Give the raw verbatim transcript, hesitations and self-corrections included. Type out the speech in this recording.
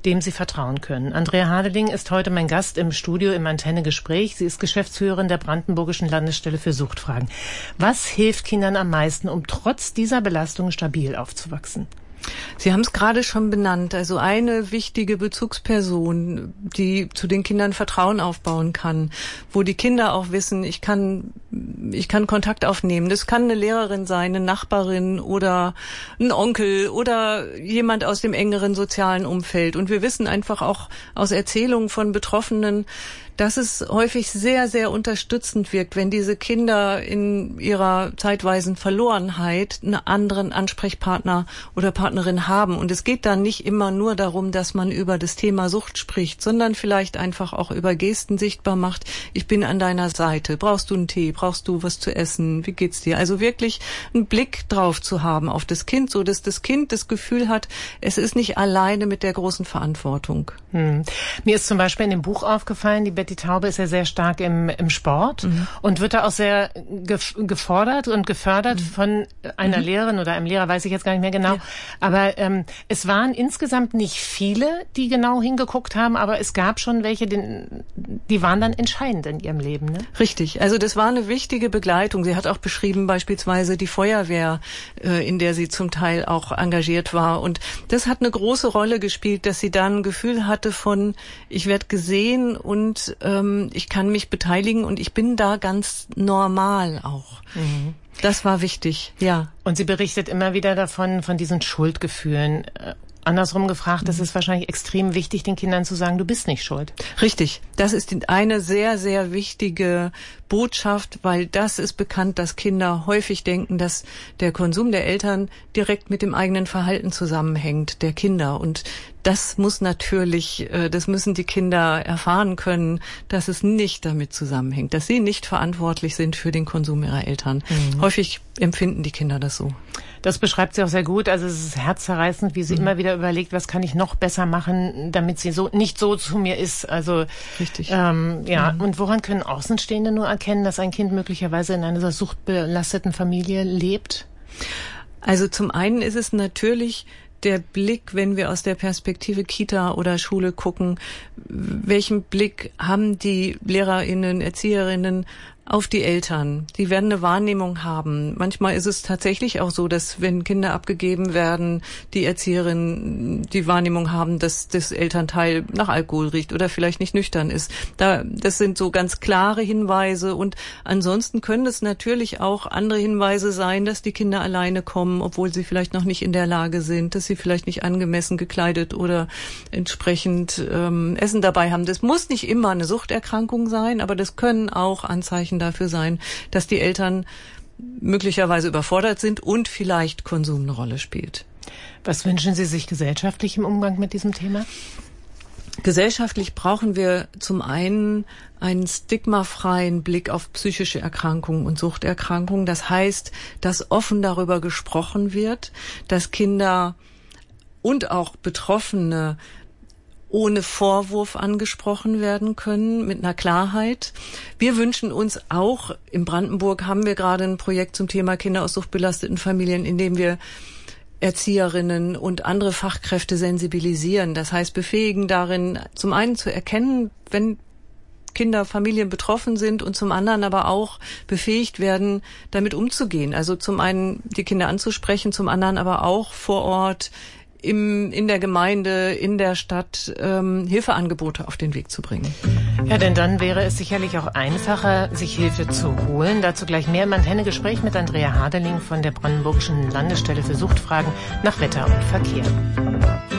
dem sie vertrauen können. Andrea Hadeling ist heute mein Gast im Studio im Antenne-Gespräch. Sie ist Geschäftsführerin der Brandenburgischen Landesstelle für Suchtfragen. Was hilft Kindern am meisten, um trotz dieser Belastung stabil aufzuwachsen? Sie haben es gerade schon benannt, also eine wichtige Bezugsperson, die zu den Kindern Vertrauen aufbauen kann, wo die Kinder auch wissen, ich kann, ich kann Kontakt aufnehmen. Das kann eine Lehrerin sein, eine Nachbarin oder ein Onkel oder jemand aus dem engeren sozialen Umfeld. Und wir wissen einfach auch aus Erzählungen von Betroffenen, dass es häufig sehr, sehr unterstützend wirkt, wenn diese Kinder in ihrer zeitweisen Verlorenheit einen anderen Ansprechpartner oder Partnerin haben. Und es geht dann nicht immer nur darum, dass man über das Thema Sucht spricht, sondern vielleicht einfach auch über Gesten sichtbar macht. Ich bin an deiner Seite. Brauchst du einen Tee? Brauchst du was zu essen? Wie geht's dir? Also wirklich einen Blick drauf zu haben auf das Kind, so dass das Kind das Gefühl hat, es ist nicht alleine mit der großen Verantwortung. Hm. Mir ist zum Beispiel in dem Buch aufgefallen, die Betty Taube ist ja sehr stark im, im Sport mhm. und wird da auch sehr gef- gefordert und gefördert mhm. von einer mhm. Lehrerin oder einem Lehrer, weiß ich jetzt gar nicht mehr genau. Ja. Aber ähm, es waren insgesamt nicht viele, die genau hingeguckt haben, aber es gab schon welche, die, die waren dann entscheidend in ihrem Leben. Ne? Richtig, also das war eine wichtige Begleitung. Sie hat auch beschrieben beispielsweise die Feuerwehr, äh, in der sie zum Teil auch engagiert war. Und das hat eine große Rolle gespielt, dass sie dann ein Gefühl hatte von, ich werde gesehen und ähm, ich kann mich beteiligen und ich bin da ganz normal auch. Mhm. Das war wichtig, ja. Und sie berichtet immer wieder davon, von diesen Schuldgefühlen. Äh, andersrum gefragt, es ist wahrscheinlich extrem wichtig, den Kindern zu sagen, du bist nicht schuld. Richtig. Das ist eine sehr, sehr wichtige Botschaft, weil das ist bekannt, dass Kinder häufig denken, dass der Konsum der Eltern direkt mit dem eigenen Verhalten zusammenhängt, der Kinder. Und das muss natürlich, das müssen die Kinder erfahren können, dass es nicht damit zusammenhängt, dass sie nicht verantwortlich sind für den Konsum ihrer Eltern. Mhm. Häufig empfinden die Kinder das so. Das beschreibt sie auch sehr gut. Also es ist herzzerreißend, wie sie mhm. immer wieder überlegt, was kann ich noch besser machen, damit sie so nicht so zu mir ist. Also richtig. Ähm, ja. Mhm. Und woran können Außenstehende nur erkennen, dass ein Kind möglicherweise in einer suchtbelasteten Familie lebt? Also zum einen ist es natürlich der Blick, wenn wir aus der Perspektive Kita oder Schule gucken, welchen Blick haben die LehrerInnen, ErzieherInnen auf die Eltern? Die werden eine Wahrnehmung haben. Manchmal ist es tatsächlich auch so, dass wenn Kinder abgegeben werden, die Erzieherinnen die Wahrnehmung haben, dass das Elternteil nach Alkohol riecht oder vielleicht nicht nüchtern ist. Da, das sind so ganz klare Hinweise und ansonsten können es natürlich auch andere Hinweise sein, dass die Kinder alleine kommen, obwohl sie vielleicht noch nicht in der Lage sind, dass sie vielleicht nicht angemessen gekleidet oder entsprechend ähm, Essen dabei haben. Das muss nicht immer eine Suchterkrankung sein, aber das können auch Anzeichen dafür sein, dass die Eltern möglicherweise überfordert sind und vielleicht Konsum eine Rolle spielt. Was wünschen Sie sich gesellschaftlich im Umgang mit diesem Thema? Gesellschaftlich brauchen wir zum einen einen stigmafreien Blick auf psychische Erkrankungen und Suchterkrankungen. Das heißt, dass offen darüber gesprochen wird, dass Kinder und auch Betroffene ohne Vorwurf angesprochen werden können, mit einer Klarheit. Wir wünschen uns auch, in Brandenburg haben wir gerade ein Projekt zum Thema Kinder aus suchtbelasteten Familien, in dem wir Erzieherinnen und andere Fachkräfte sensibilisieren. Das heißt, befähigen darin, zum einen zu erkennen, wenn Kinder, Familien betroffen sind und zum anderen aber auch befähigt werden, damit umzugehen. Also zum einen die Kinder anzusprechen, zum anderen aber auch vor Ort Im, in der Gemeinde, in der Stadt ähm, Hilfeangebote auf den Weg zu bringen. Ja, denn dann wäre es sicherlich auch einfacher, sich Hilfe zu holen. Dazu gleich mehr im Antenne-Gespräch mit Andrea Hadeling von der Brandenburgischen Landesstelle für Suchtfragen nach Wetter und Verkehr.